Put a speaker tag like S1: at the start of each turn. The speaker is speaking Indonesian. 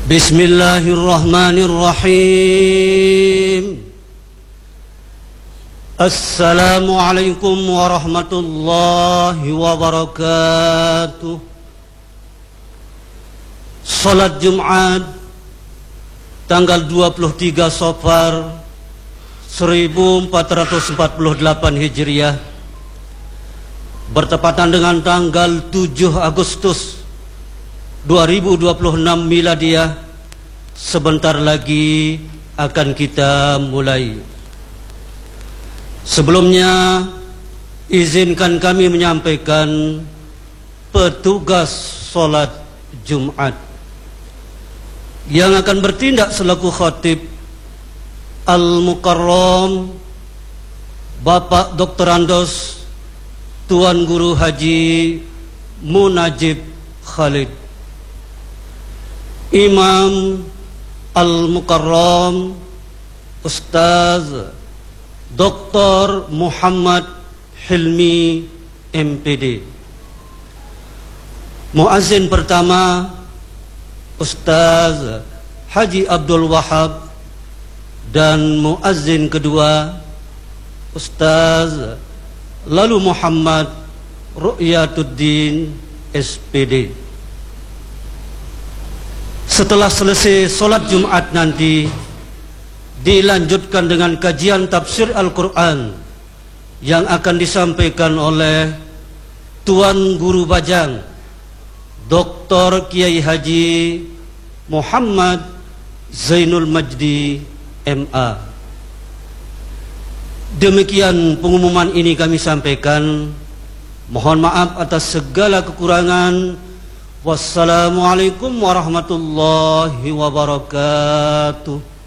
S1: Bismillahirrahmanirrahim. Assalamualaikum warahmatullahi wabarakatuh. Salat Jumat tanggal 23 Safar 1448 Hijriah bertepatan dengan tanggal 7 Agustus 2026 Miladiah. Sebentar lagi akan kita mulai. Sebelumnya izinkan kami menyampaikan petugas solat Jumat yang akan bertindak selaku khatib Al-Mukarram Bapak Dr. Andos Tuan Guru Haji Munajib Khalid. Imam Al-Mukarram Ustaz Dr. Muhammad Hilmi MPD. Muazzin pertama Ustaz Haji Abdul Wahab, dan muazzin kedua Ustaz Lalu Muhammad Ru'yatuddin SPD. Setelah selesai solat Jumat nanti dilanjutkan dengan kajian tafsir Al-Quran yang akan disampaikan oleh Tuan Guru Bajang Dr. Kiai Haji Muhammad Zainul Majdi MA. Demikian pengumuman ini kami sampaikan. Mohon maaf atas segala kekurangan. Wassalamualaikum warahmatullahi wabarakatuh.